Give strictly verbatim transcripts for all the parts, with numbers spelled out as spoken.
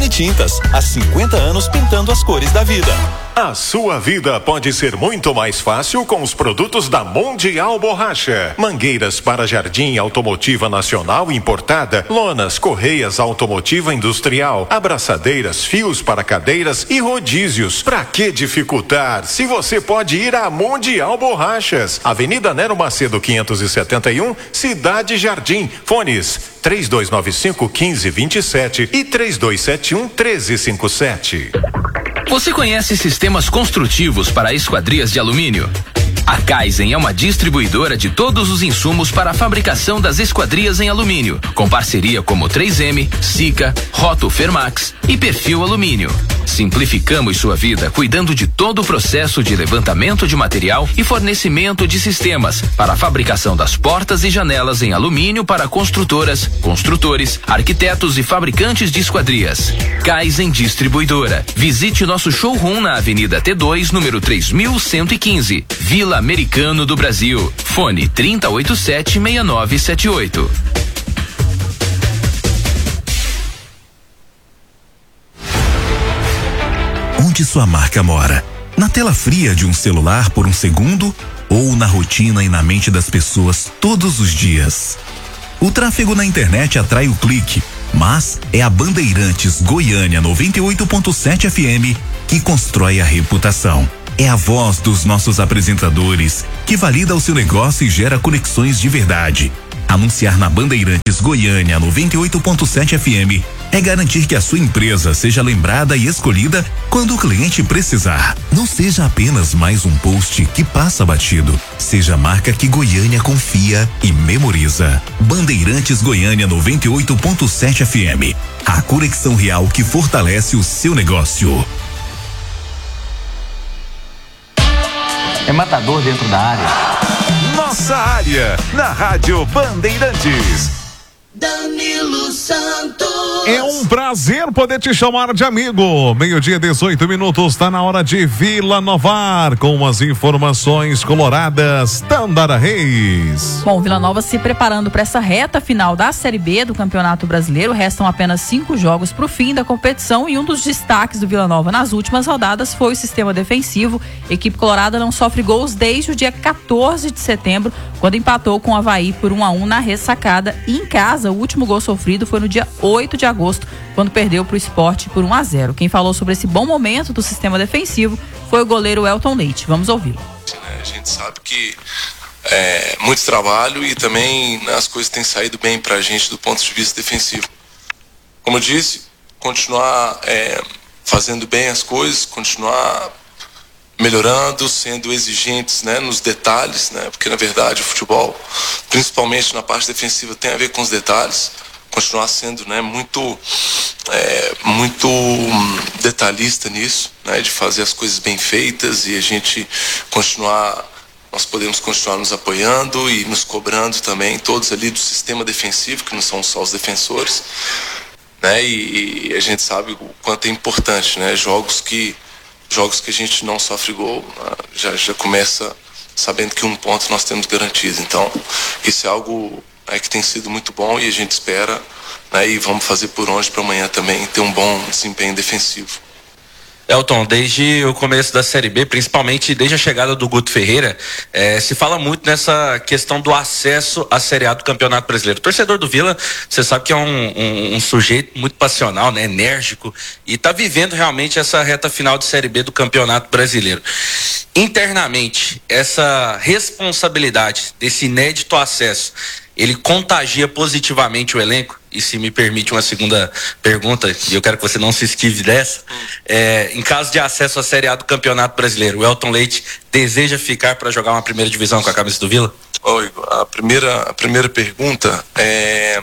Fone Tintas, há cinquenta anos pintando as cores da vida. A sua vida pode ser muito mais fácil com os produtos da Mundial Borracha. Mangueiras para jardim automotiva nacional importada, lonas, correias automotiva industrial, abraçadeiras, fios para cadeiras e rodízios. Pra que dificultar se você pode ir à Mundial Borrachas? Avenida Nero Macedo quinhentos e setenta e um, Cidade Jardim. Fones três dois nove cinco, um cinco dois sete e três dois sete um, um três cinco sete. Você conhece sistemas construtivos para esquadrias de alumínio? A Kaizen é uma distribuidora de todos os insumos para a fabricação das esquadrias em alumínio, com parceria como três M, Sika, Roto Fermax e Perfil Alumínio. Simplificamos sua vida cuidando de todo o processo de levantamento de material e fornecimento de sistemas para a fabricação das portas e janelas em alumínio para construtoras, construtores, arquitetos e fabricantes de esquadrias. Kaizen Distribuidora. Visite nosso showroom na Avenida T dois, número três mil cento e quinze, Vila Americano do Brasil. Fone trinta e oito sete, seis nove sete oito. Onde sua marca mora? Na tela fria de um celular por um segundo ou na rotina e na mente das pessoas todos os dias? O tráfego na internet atrai o clique, mas é a Bandeirantes Goiânia noventa e oito ponto sete F M que constrói a reputação. É a voz dos nossos apresentadores que valida o seu negócio e gera conexões de verdade. Anunciar na Bandeirantes Goiânia noventa e oito ponto sete F M é garantir que a sua empresa seja lembrada e escolhida quando o cliente precisar. Não seja apenas mais um post que passa batido. Seja a marca que Goiânia confia e memoriza. Bandeirantes Goiânia noventa e oito ponto sete F M. A conexão real que fortalece o seu negócio. É matador dentro da área. Nossa área, na Rádio Bandeirantes. Danilo Santos. É um prazer poder te chamar de amigo. Meio-dia, dezoito minutos, está na hora de Vila Novar, com as informações coloradas. Tandara Reis. Bom, Vila Nova se preparando para essa reta final da Série B do Campeonato Brasileiro. Restam apenas cinco jogos para o fim da competição e um dos destaques do Vila Nova nas últimas rodadas foi o sistema defensivo. A equipe colorada não sofre gols desde o dia quatorze de setembro, quando empatou com o Avaí por um a um na ressacada. E em casa, o último gol sofrido foi no dia oito de agosto, quando perdeu para o Sport por um a zero. Quem falou sobre esse bom momento do sistema defensivo foi o goleiro Elton Leite. Vamos ouvi-lo. A gente sabe que é muito trabalho e também as coisas têm saído bem para a gente do ponto de vista defensivo. Como eu disse, continuar é, fazendo bem as coisas, continuar melhorando, sendo exigentes, né, nos detalhes, né, porque na verdade o futebol, principalmente na parte defensiva, tem a ver com os detalhes. Continuar sendo, né, muito, é, muito detalhista nisso, né, de fazer as coisas bem feitas e a gente continuar, nós podemos continuar nos apoiando e nos cobrando também, todos ali do sistema defensivo, que não são só os defensores, né, e, e a gente sabe o quanto é importante, né, jogos que Jogos que a gente não sofre gol, já, já começa sabendo que um ponto nós temos garantido. Então, isso é algo, né, que tem sido muito bom e a gente espera, né, e vamos fazer por onde para amanhã também ter um bom desempenho defensivo. Elton, desde o começo da Série B, principalmente desde a chegada do Guto Ferreira, eh, se fala muito nessa questão do acesso à Série A do Campeonato Brasileiro. O torcedor do Vila, você sabe que é um, um, um sujeito muito passional, né, enérgico, e está vivendo realmente essa reta final de Série B do Campeonato Brasileiro. Internamente, essa responsabilidade desse inédito acesso, ele contagia positivamente o elenco? E se me permite uma segunda pergunta, e eu quero que você não se esquive dessa, é, em caso de acesso à Série A do Campeonato Brasileiro, o Elton Leite deseja ficar para jogar uma primeira divisão com a camisa do Vila? Oi, a primeira, a primeira pergunta é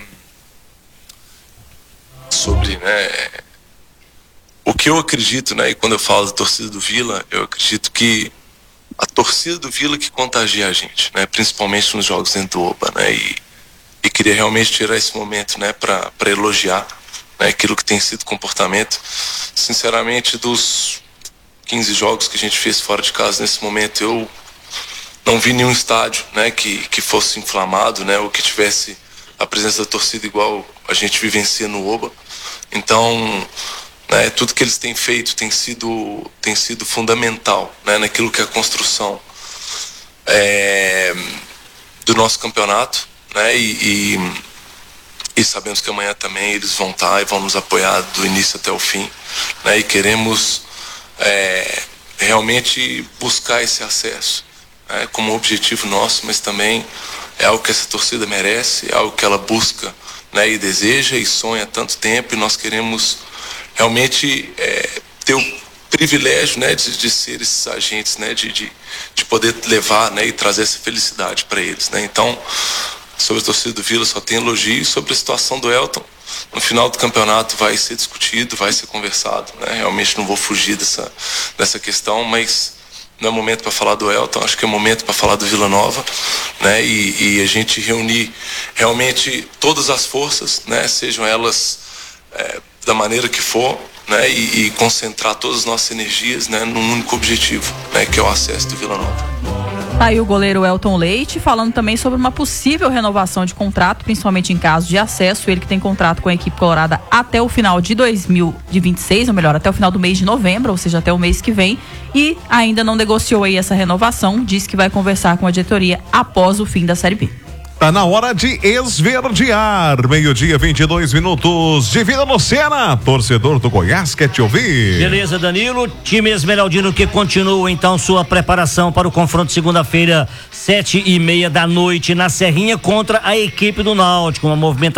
sobre, né, o que eu acredito, né, e quando eu falo da torcida do Vila, eu acredito que a torcida do Vila que contagia a gente, né, principalmente nos jogos dentro do Oba, né, e E queria realmente tirar esse momento, né, para para elogiar, né, aquilo que tem sido comportamento. Sinceramente, dos quinze jogos que a gente fez fora de casa nesse momento, eu não vi nenhum estádio, né, que, que fosse inflamado, né, ou que tivesse a presença da torcida igual a gente vivencia no Oba. Então, né? Tudo que eles têm feito tem sido, tem sido fundamental, né? Naquilo que é a construção é, do nosso campeonato, né? E, e, e sabemos que amanhã também eles vão estar e vão nos apoiar do início até o fim, né? E queremos é, realmente buscar esse acesso, né? Como objetivo nosso, mas também é algo que essa torcida merece, é algo que ela busca, né? E deseja e sonha há tanto tempo, e nós queremos realmente é, ter o privilégio, né? De, de ser esses agentes, né? De, de, de poder levar, né? E trazer essa felicidade para eles, né? Então, sobre a torcida do Vila só tem elogios. Sobre a situação do Elton, no final do campeonato vai ser discutido, vai ser conversado, né? Realmente não vou fugir dessa, dessa questão, mas não é momento para falar do Elton, acho que é momento para falar do Vila Nova, né? E, e a gente reunir realmente todas as forças, né? Sejam elas é, da maneira que for, né? E, e concentrar todas as nossas energias, né? Num único objetivo, né? Que é o acesso do Vila Nova. Tá aí o goleiro Elton Leite falando também sobre uma possível renovação de contrato, principalmente em caso de acesso. Ele que tem contrato com a equipe colorada até o final de dois mil e vinte e seis, ou melhor, até o final do mês de novembro, ou seja, até o mês que vem, e ainda não negociou aí essa renovação. Diz que vai conversar com a diretoria após o fim da Série B. Tá na hora de esverdear. Meio-dia, vinte e dois minutos de Vida no Sena. Torcedor do Goiás quer te ouvir. Beleza, Danilo. Time Esmeraldino que continua então sua preparação para o confronto segunda-feira, sete e meia da noite, na Serrinha, contra a equipe do Náutico. Uma movimentação